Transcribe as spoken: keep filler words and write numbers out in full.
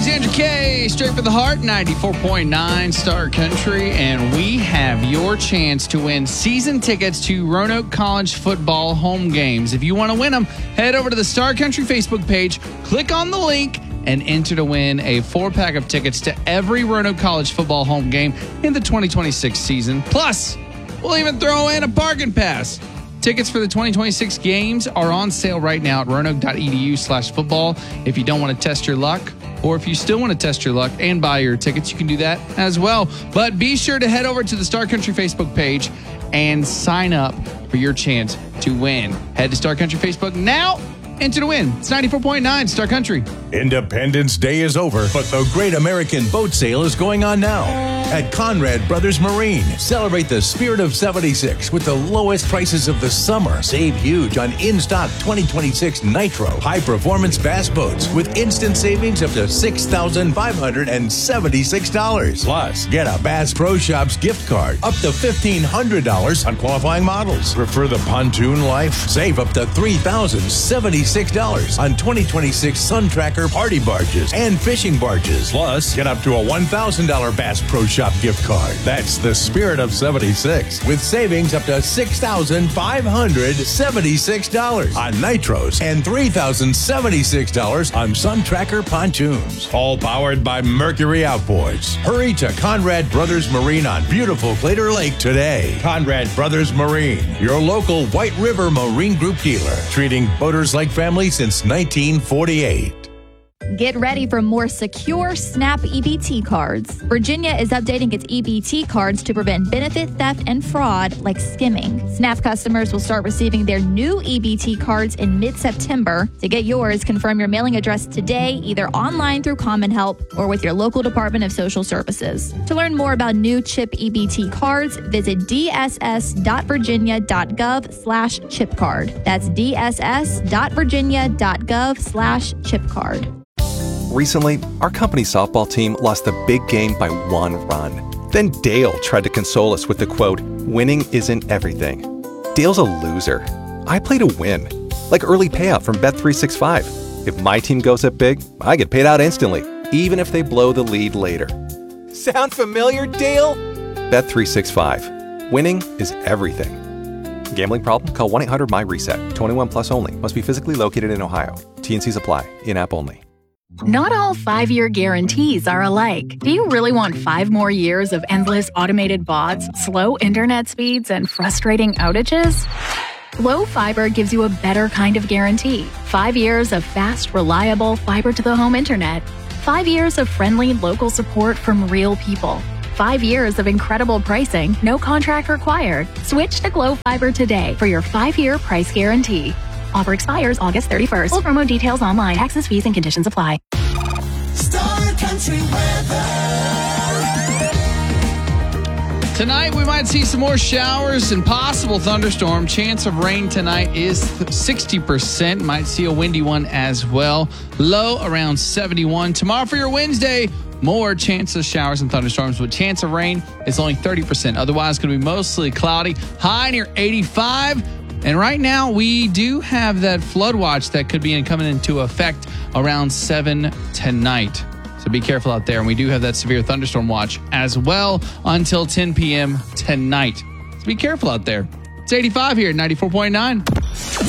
Alexandra K, straight for the heart, ninety-four point nine Star Country, and we have your chance to win season tickets to Roanoke College football home games. If you want to win them, head over to the Star Country Facebook page, click on the link, and enter to win a four-pack of tickets to every Roanoke College football home game in the twenty twenty-six season. Plus, we'll even throw in a parking pass. Tickets for the twenty twenty-six games are on sale right now at roanoke.edu slash football. If you don't want to test your luck, or if you still want to test your luck and buy your tickets, you can do that as well. But be sure to head over to the Star Country Facebook page and sign up for your chance to win. Head to Star Country Facebook now. Enter to win. It's ninety-four point nine Star Country. Independence Day is over, but the Great American Boat Sale is going on now at Conrad Brothers Marine. Celebrate the spirit of seventy-six with the lowest prices of the summer. Save huge on in-stock twenty twenty-six Nitro high-performance bass boats with instant savings up to six thousand five hundred seventy-six dollars. Plus, get a Bass Pro Shops gift card up to fifteen hundred dollars on qualifying models. Prefer the pontoon life? Save up to three thousand seventy-six dollars on twenty twenty-six Sun Tracker party barges and fishing barges. Plus, get up to a one thousand dollars Bass Pro Shop gift card. That's the spirit of seventy-six, with savings up to six thousand five hundred seventy-six dollars on Nitros and three thousand seventy-six dollars on Sun Tracker pontoons. All powered by Mercury Outboards. Hurry to Conrad Brothers Marine on beautiful Claytor Lake today. Conrad Brothers Marine, your local White River Marine Group dealer, treating boaters like family since nineteen forty-eight. Get ready for more secure SNAP E B T cards. Virginia is updating its E B T cards to prevent benefit theft and fraud like skimming. SNAP customers will start receiving their new E B T cards in mid-September. To get yours, confirm your mailing address today, either online through Common Help or with your local Department of Social Services. To learn more about new CHIP E B T cards, visit dss.virginia.gov slash chip card. That's dss.virginia.gov slash chip card. Recently, our company softball team lost the big game by one run. Then Dale tried to console us with the quote, "Winning isn't everything." Dale's a loser. I play to win, like early payout from Bet three sixty-five. If my team goes up big, I get paid out instantly, even if they blow the lead later. Sound familiar, Dale? Bet three sixty-five. Winning is everything. Gambling problem? Call one eight hundred my reset. twenty-one plus only. Must be physically located in Ohio. T N Cs apply. In-app only. Not all five-year guarantees are alike. Do you really want five more years of endless automated bots, slow internet speeds, and frustrating outages? Glo Fiber gives you a better kind of guarantee. Five years of fast, reliable fiber-to-the-home internet. Five years of friendly local support from real people. Five years of incredible pricing, no contract required. Switch to Glo Fiber today for your five-year price guarantee. Offer expires August thirty-first. Full promo details online. Taxes, fees, and conditions apply. Star Country weather. Tonight, we might see some more showers and possible thunderstorm. Chance of rain tonight is sixty percent. Might see a windy one as well. Low around seventy-one. Tomorrow for your Wednesday, more chance of showers and thunderstorms. With chance of rain, it's only thirty percent. Otherwise, it's going to be mostly cloudy. High near eighty-five. And right now, we do have that flood watch that could be coming into effect around seven tonight. So be careful out there. And we do have that severe thunderstorm watch as well until ten p.m. tonight. So be careful out there. It's eighty-five here at ninety-four point nine.